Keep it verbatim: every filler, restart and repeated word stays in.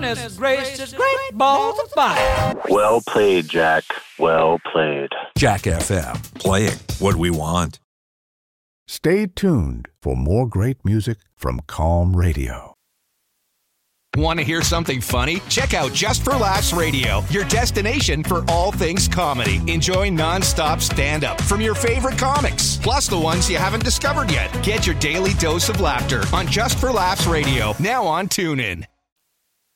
goodness gracious, great balls of fire. Well played, Jack. Well played. Jack F M, playing what we want. Stay tuned for more great music from Calm Radio. Want to hear something funny? Check out Just for Laughs Radio, your destination for all things comedy. Enjoy nonstop stand-up from your favorite comics, plus the ones you haven't discovered yet. Get your daily dose of laughter on Just for Laughs Radio, now on TuneIn.